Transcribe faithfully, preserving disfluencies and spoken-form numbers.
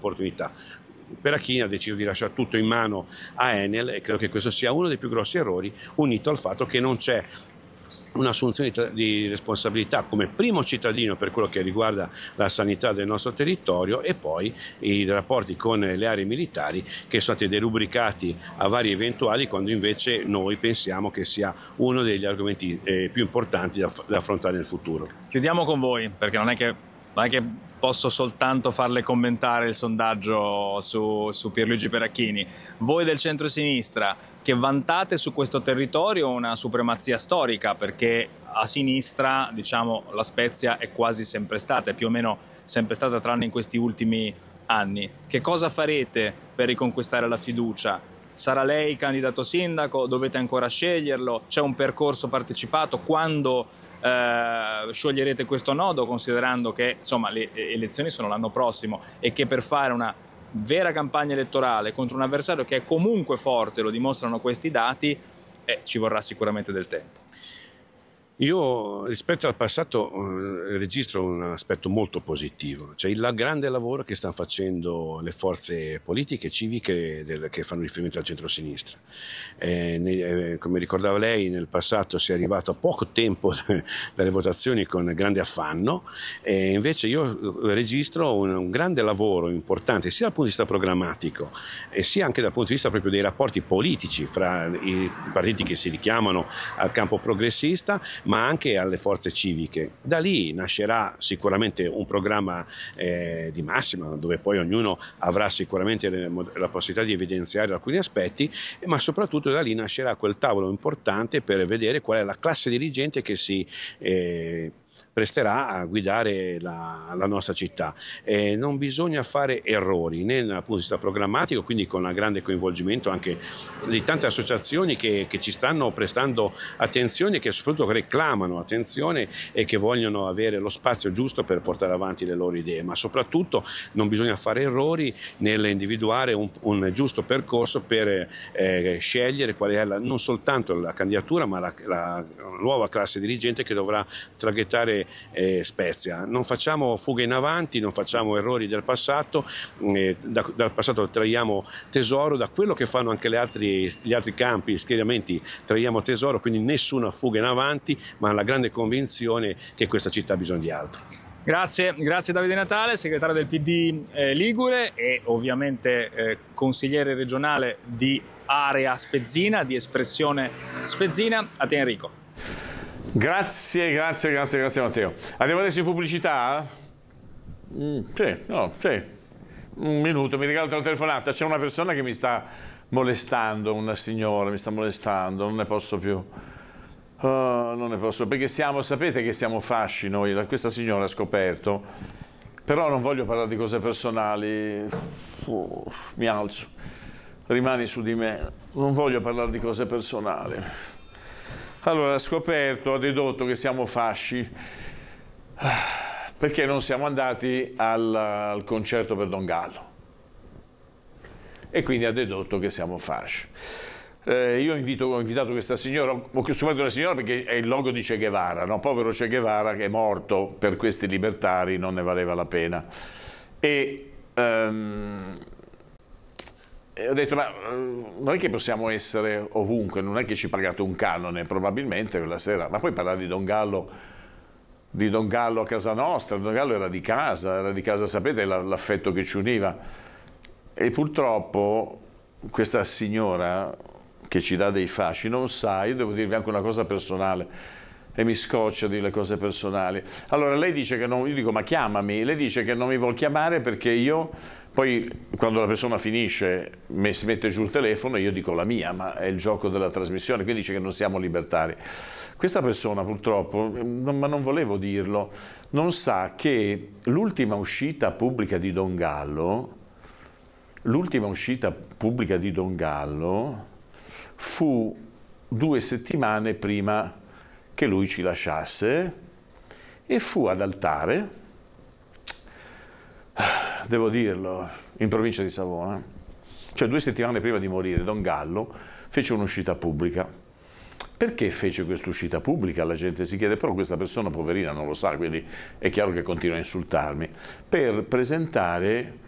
opportunità. Perachini ha deciso di lasciare tutto in mano a Enel e credo che questo sia uno dei più grossi errori, unito al fatto che non c'è un'assunzione di, di responsabilità come primo cittadino per quello che riguarda la sanità del nostro territorio, e poi i rapporti con le aree militari che sono stati derubricati a vari eventuali, quando invece noi pensiamo che sia uno degli argomenti eh, più importanti da, da affrontare nel futuro. Chiudiamo con voi, perché non è che, non è che posso soltanto farle commentare il sondaggio su, su Pierluigi Perachini. Voi del centro-sinistra, che vantate su questo territorio una supremazia storica, perché a sinistra, diciamo, la Spezia è quasi sempre stata, è più o meno sempre stata, tranne in questi ultimi anni. Che cosa farete per riconquistare la fiducia? Sarà lei il candidato sindaco? Dovete ancora sceglierlo? C'è un percorso partecipato? Quando eh, scioglierete questo nodo, considerando che insomma le elezioni sono l'anno prossimo e che per fare una vera campagna elettorale contro un avversario che è comunque forte, lo dimostrano questi dati, eh, ci vorrà sicuramente del tempo? Io rispetto al passato eh, registro un aspetto molto positivo, cioè il grande lavoro che stanno facendo le forze politiche e civiche del, che fanno riferimento al centro-sinistra. Eh, ne, eh, come ricordava lei, nel passato si è arrivato a poco tempo dalle votazioni con grande affanno, e invece io registro un, un grande lavoro importante sia dal punto di vista programmatico e sia anche dal punto di vista proprio dei rapporti politici fra i partiti che si richiamano al campo progressista, ma anche alle forze civiche. Da lì nascerà sicuramente un programma eh, di massima, dove poi ognuno avrà sicuramente le, la possibilità di evidenziare alcuni aspetti, ma soprattutto da lì nascerà quel tavolo importante per vedere qual è la classe dirigente che si eh, presterà a guidare la, la nostra città. Eh, non bisogna fare errori né dal punto di vista programmatico, quindi con un grande coinvolgimento anche di tante associazioni che, che ci stanno prestando attenzione, che soprattutto reclamano attenzione e che vogliono avere lo spazio giusto per portare avanti le loro idee, ma soprattutto non bisogna fare errori nell'individuare un, un giusto percorso per eh, scegliere qual è la, non soltanto la candidatura, ma la, la nuova classe dirigente che dovrà traghettare Eh, Spezia. Non facciamo fughe in avanti, non facciamo errori del passato, eh, da, dal passato traiamo tesoro, da quello che fanno anche gli altri, gli altri campi, gli schieramenti, traiamo tesoro, quindi nessuna fuga in avanti, ma la grande convinzione che questa città ha bisogno di altro. Grazie, grazie Davide Natale, segretario del P D eh, Ligure e ovviamente eh, consigliere regionale di area spezzina, di espressione spezzina. A te Enrico. Grazie, grazie, grazie, grazie Matteo. Andiamo adesso in pubblicità? Mm, sì, no, sì. Un minuto, mi regalo una telefonata. C'è una persona che mi sta molestando, una signora mi sta molestando, non ne posso più. Oh, non ne posso, perché siamo, sapete che siamo fasci noi, questa signora ha scoperto, però non voglio parlare di cose personali. Oh, mi alzo, rimani su di me, non voglio parlare di cose personali. Allora, ha scoperto, ha dedotto che siamo fasci perché non siamo andati al, al concerto per Don Gallo e quindi ha dedotto che siamo fasci. Eh, io invito, ho invitato questa signora, ho chiamato una signora perché è il logo di Che Guevara, no? Povero Che Guevara che è morto per questi libertari, non ne valeva la pena. E... Um, E ho detto, ma non è che possiamo essere ovunque, non è che ci pagate un canone, probabilmente quella sera, ma poi parlare di Don Gallo, di Don Gallo a casa nostra, Don Gallo era di casa, era di casa, sapete l'affetto che ci univa. E purtroppo questa signora che ci dà dei fasci non sa, io devo dirvi anche una cosa personale, e mi scoccia dire le cose personali. Allora lei dice che non, io dico ma chiamami, lei dice che non mi vuol chiamare perché io... Poi quando la persona finisce, mi si mette giù il telefono e io dico la mia, ma è il gioco della trasmissione, quindi dice che non siamo libertari. Questa persona purtroppo, non, ma non volevo dirlo, non sa che l'ultima uscita pubblica di Don Gallo, l'ultima uscita pubblica di Don Gallo fu due settimane prima che lui ci lasciasse e fu ad Altare, devo dirlo, in provincia di Savona, cioè due settimane prima di morire, Don Gallo fece un'uscita pubblica. Perché fece questa uscita pubblica? La gente si chiede, però questa persona poverina non lo sa, quindi è chiaro che continua a insultarmi, per presentare